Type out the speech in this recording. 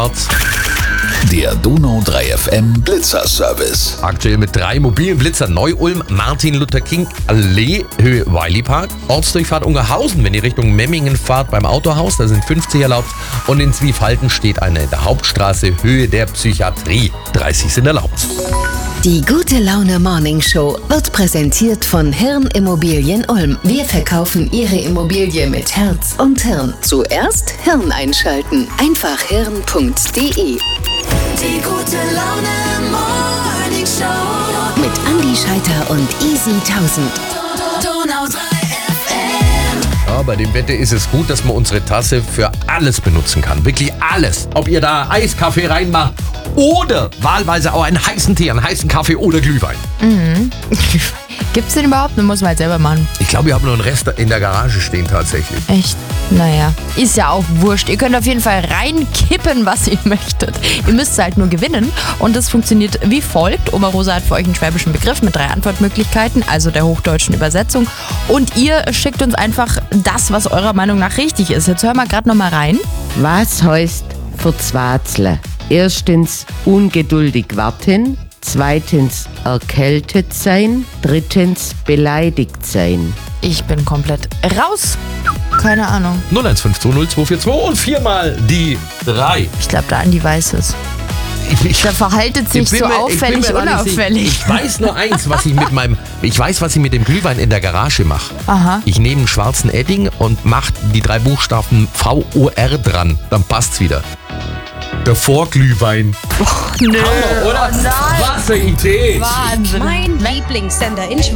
Harz. Der Donau 3 FM Blitzerservice. Aktuell mit 3 mobilen Blitzer. Neu-Ulm, Martin-Luther-King-Allee, Höhe Wiley-Park. Ortsdurchfahrt Ungerhausen, wenn ihr Richtung Memmingen fahrt, beim Autohaus, da sind 50 erlaubt. Und in Zwiefalten steht eine in der Hauptstraße, Höhe der Psychiatrie. 30 sind erlaubt. Die gute Laune Morning Show wird präsentiert von Hirn Immobilien Ulm. Wir verkaufen Ihre Immobilie mit Herz und Hirn. Zuerst Hirn einschalten. Einfach hirn.de. Die gute Laune Morning Show Mit Andi Scheiter und Easy 1000. Donau 3 FM. Ja, bei dem Wetter ist es gut, dass man unsere Tasse für alles benutzen kann. Wirklich alles. Ob ihr da Eiskaffee reinmacht oder wahlweise auch einen heißen Tee, einen heißen Kaffee oder Glühwein. Gibt's den überhaupt? Den muss man halt selber machen. Ich glaube, wir haben noch einen Rest in der Garage stehen tatsächlich. Echt? Naja, ist ja auch wurscht. Ihr könnt auf jeden Fall reinkippen, was ihr möchtet. Ihr müsst halt nur gewinnen und das funktioniert wie folgt. Oma Rosa hat für euch einen schwäbischen Begriff mit 3 Antwortmöglichkeiten, also der hochdeutschen Übersetzung. Und ihr schickt uns einfach das, was eurer Meinung nach richtig ist. Jetzt hören wir gerade nochmal rein. Was heißt verzwazle? Erstens ungeduldig warten, zweitens erkältet sein, drittens beleidigt sein. Ich bin komplett raus. Keine Ahnung. 01520 und 4 mal die 3. Ich glaube, der Andi weiß es. Der verhaltet sich so auffällig, unauffällig. Ich weiß nur eins, was ich mit dem Glühwein in der Garage mache. Aha. Ich nehme einen schwarzen Edding und mache die 3 Buchstaben VOR dran. Dann passt's wieder. Der Vorglühwein. Nö. Hammer, oder? Oh nein. Was eine Idee. Wahnsinn. Mein Lieblingssender in Schweden.